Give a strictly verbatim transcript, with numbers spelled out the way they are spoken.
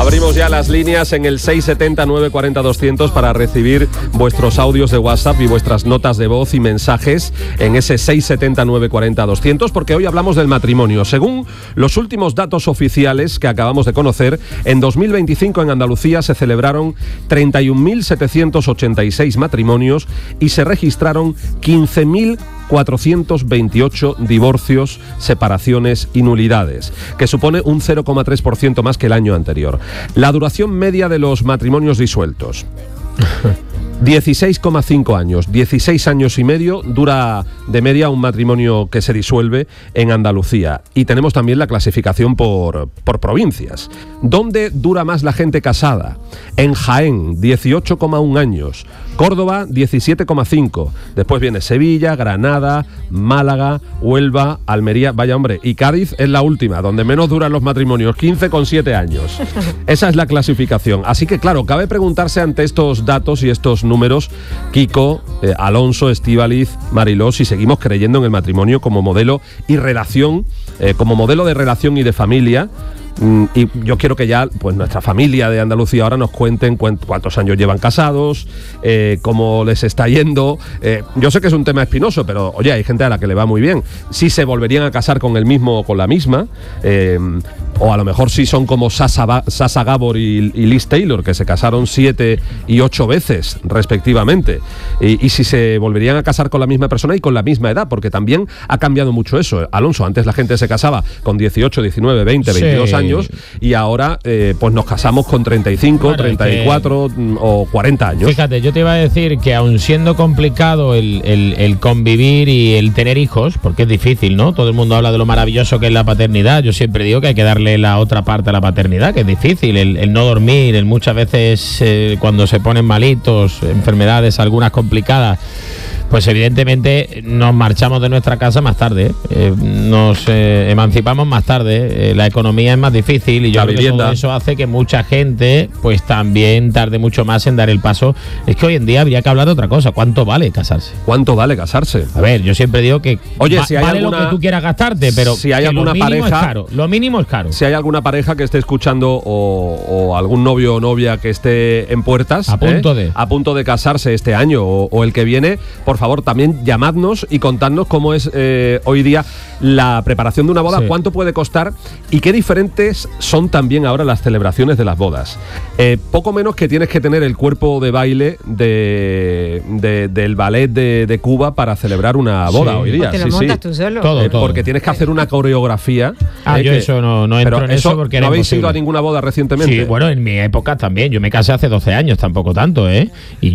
Abrimos ya las líneas en el seis siete cero, nueve cuatro cero, doscientos para recibir vuestros audios de WhatsApp y vuestras notas de voz y mensajes en ese seis siete cero, nueve cuatro cero, doscientos, porque hoy hablamos del matrimonio. Según los últimos datos oficiales que acabamos de conocer, en dos mil veinticinco en Andalucía se celebraron treinta y un mil setecientos ochenta y seis matrimonios y se registraron quince mil cuatrocientos veintiocho divorcios, separaciones y nulidades, que supone un cero coma tres por ciento más que el año anterior. La duración media de los matrimonios disueltos: dieciséis coma cinco años, dieciséis años y medio dura de media un matrimonio que se disuelve en Andalucía. Y tenemos también la clasificación por, por provincias. ¿Dónde dura más la gente casada? En Jaén, dieciocho coma uno años. Córdoba, diecisiete coma cinco. Después viene Sevilla, Granada, Málaga, Huelva, Almería, vaya hombre, y Cádiz es la última, donde menos duran los matrimonios, quince coma siete años. Esa es la clasificación. Así que claro, cabe preguntarse ante estos datos y estos números, Kiko, eh, Alonso, Estíbaliz, Mariló, si seguimos creyendo en el matrimonio como modelo y relación, eh, como modelo de relación y de familia. Y yo quiero que ya pues nuestra familia de Andalucía ahora nos cuenten cuántos años llevan casados, eh, cómo les está yendo. Eh, yo sé que es un tema espinoso, pero oye, hay gente a la que le va muy bien. Si se volverían a casar con el mismo o con la misma, eh, o a lo mejor si son como Sasa, Sasa Gabor y, y Liz Taylor, que se casaron siete y ocho veces respectivamente. Y, y si se volverían a casar con la misma persona y con la misma edad, porque también ha cambiado mucho eso. Alonso, antes la gente se casaba con dieciocho, diecinueve, veinte, sí. veintidós años. Y ahora eh, pues nos casamos con treinta y cinco, bueno, treinta y cuatro es que, o cuarenta años. Fíjate, yo te iba a decir que aun siendo complicado el, el, el convivir y el tener hijos, porque es difícil, ¿no? Todo el mundo habla de lo maravilloso que es la paternidad. Yo siempre digo que hay que darle la otra parte a la paternidad, que es difícil, el, el no dormir, el muchas veces eh, cuando se ponen malitos, enfermedades algunas complicadas. Pues evidentemente nos marchamos de nuestra casa más tarde, eh, nos eh, emancipamos más tarde, eh, la economía es más difícil y yo la creo vivienda. Que todo eso hace que mucha gente pues también tarde mucho más en dar el paso. Es que hoy en día habría que hablar de otra cosa. ¿Cuánto vale casarse? ¿Cuánto vale casarse? A ver, yo siempre digo que Oye, va, si hay vale alguna, lo que tú quieras gastarte, pero si hay alguna lo mínimo pareja, es caro. Lo mínimo es caro. Si hay alguna pareja que esté escuchando o, o algún novio o novia que esté en puertas, a punto, ¿eh? de. a punto de casarse este año o, o el que viene, por favor, también llamadnos y contadnos cómo es eh, hoy día la preparación de una boda, sí. cuánto puede costar y qué diferentes son también ahora las celebraciones de las bodas. Eh, poco menos que tienes que tener el cuerpo de baile de, de, del ballet de, de Cuba para celebrar una boda, sí. hoy día. Te lo sí, montas sí. tú solo. Todo, eh, todo. Porque tienes que hacer una coreografía. Ah, eh, yo que, eso no, no entro en eso, eso porque ¿no era habéis imposible. ido a ninguna boda recientemente? Sí, bueno, en mi época también. Yo me casé hace doce años, tampoco tanto, ¿eh? Y